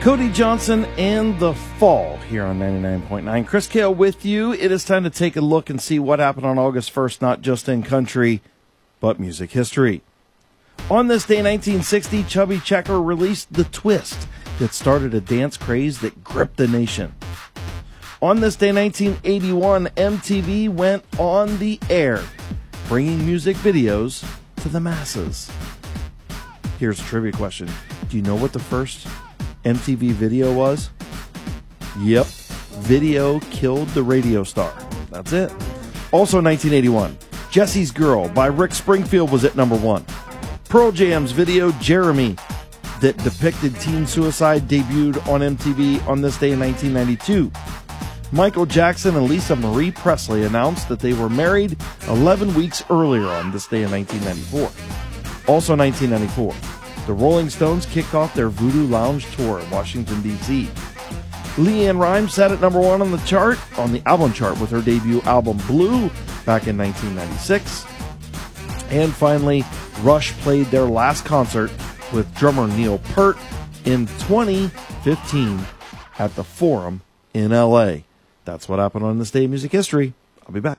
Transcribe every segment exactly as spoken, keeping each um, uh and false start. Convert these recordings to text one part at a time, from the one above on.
Cody Johnson and The Fall here on ninety-nine point nine. Chris Kale with you. It is time to take a look and see what happened on August first, not just in country, but music history. On this day, nineteen sixty, Chubby Checker released The Twist that started a dance craze that gripped the nation. On this day, nineteen eighty-one, M T V went on the air, bringing music videos to the masses. Here's a trivia question. Do you know what the first M T V video was? Yep. Video Killed the Radio Star. That's it. Also nineteen eighty-one, Jesse's Girl by Rick Springfield was at number one. Pearl Jam's video Jeremy that depicted teen suicide debuted on M T V on this day in nineteen ninety-two. Michael Jackson and Lisa Marie Presley announced that they were married eleven weeks earlier on this day in nineteen ninety-four. Also nineteen ninety-four, the Rolling Stones kicked off their Voodoo Lounge tour in Washington, D C LeAnn Rimes sat at number one on the chart, on the album chart, with her debut album Blue back in nineteen ninety-six. And finally, Rush played their last concert with drummer Neil Peart in twenty fifteen at the Forum in L A. That's what happened on this day in music history. I'll be back.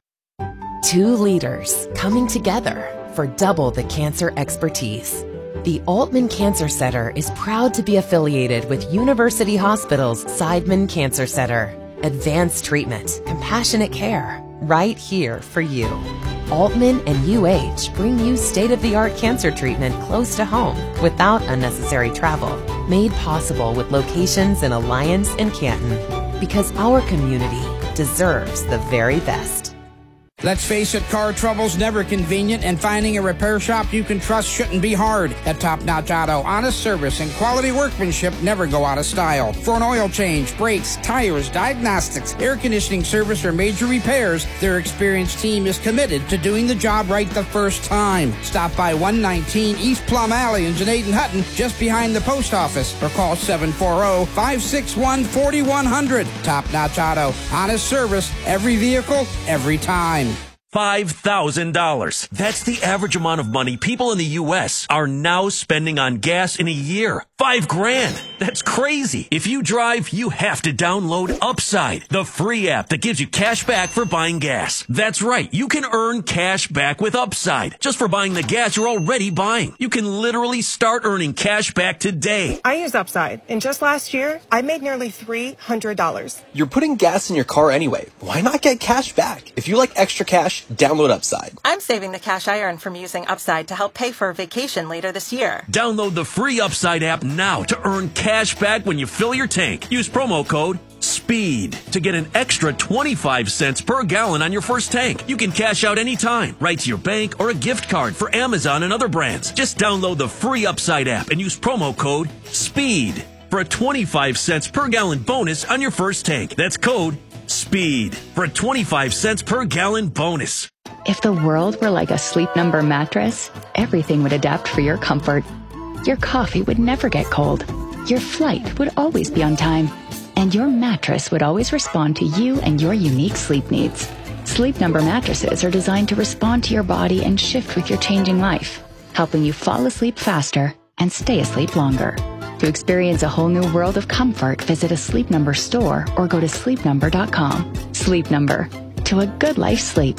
Two leaders coming together for double the cancer expertise. The Altman Cancer Center is proud to be affiliated with University Hospital's Seidman Cancer Center. Advanced treatment, compassionate care, right here for you. Altman and U H bring you state-of-the-art cancer treatment close to home without unnecessary travel. Made possible with locations in Alliance and Canton. Because our community deserves the very best. Let's face it, car trouble's never convenient, and finding a repair shop you can trust shouldn't be hard. At Top Notch Auto, honest service and quality workmanship never go out of style. For an oil change, brakes, tires, diagnostics, air conditioning service, or major repairs, their experienced team is committed to doing the job right the first time. Stop by one nineteen East Plum Alley in Janaden Hutton, just behind the post office, or call seven four zero, five six one, four one zero zero. Top Notch Auto, honest service, every vehicle, every time. five thousand dollars. That's the average amount of money people in the U S are now spending on gas in a year. Five grand. That's crazy. If you drive, you have to download Upside, the free app that gives you cash back for buying gas. That's right. You can earn cash back with Upside just for buying the gas you're already buying. You can literally start earning cash back today. I use Upside, and just last year, I made nearly three hundred dollars. You're putting gas in your car anyway. Why not get cash back? If you like extra cash, download Upside. I'm saving the cash I earn from using Upside to help pay for a vacation later this year. Download the free Upside app now to earn cash back when you fill your tank. Use promo code SPEED to get an extra twenty-five cents per gallon on your first tank. You can cash out anytime, right to your bank or a gift card for Amazon and other brands. Just download the free Upside app and use promo code SPEED for a twenty-five cents per gallon bonus on your first tank. That's code SPEED for a twenty-five cents per gallon bonus. If the world were like a Sleep Number mattress, everything would adapt for your comfort. Your coffee would never get cold. Your flight would always be on time. And your mattress would always respond to you and your unique sleep needs. Sleep Number mattresses are designed to respond to your body and shift with your changing life, helping you fall asleep faster and stay asleep longer. To experience a whole new world of comfort, visit a Sleep Number store or go to sleep number dot com. Sleep Number. To a good life sleep.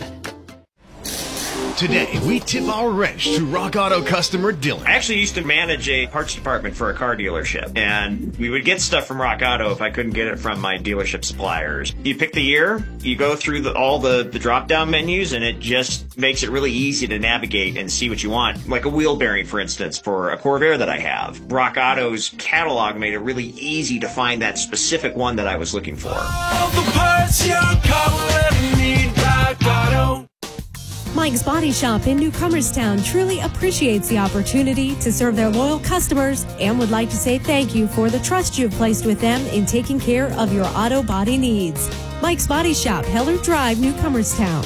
Today, we tip our wrench to Rock Auto customer Dylan. I actually used to manage a parts department for a car dealership, and we would get stuff from Rock Auto if I couldn't get it from my dealership suppliers. You pick the year, you go through the, all the, the drop-down menus, and it just makes it really easy to navigate and see what you want. Like a wheel bearing, for instance, for a Corvair that I have. Rock Auto's catalog made it really easy to find that specific one that I was looking for. All the parts your car will ever need, Rock Auto. Mike's Body Shop in Newcomerstown truly appreciates the opportunity to serve their loyal customers and would like to say thank you for the trust you've placed with them in taking care of your auto body needs. Mike's Body Shop, Heller Drive, Newcomerstown.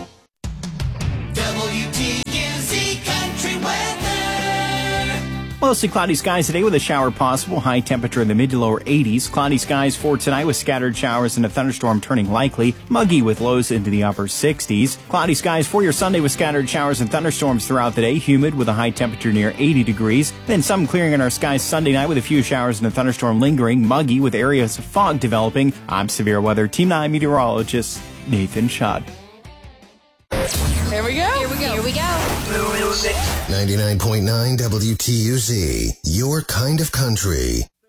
W T U Z Country Weather. Mostly cloudy skies today with a shower possible. High temperature in the mid to lower eighties. Cloudy skies for tonight with scattered showers and a thunderstorm turning likely. Muggy with lows into the upper sixties. Cloudy skies for your Sunday with scattered showers and thunderstorms throughout the day. Humid with a high temperature near eighty degrees. Then some clearing in our skies Sunday night with a few showers and a thunderstorm lingering. Muggy with areas of fog developing. I'm Severe Weather Team nine meteorologist Nathan Schott. Here we go. Here we go. Here we go. ninety-nine point nine W T U Z, your kind of country.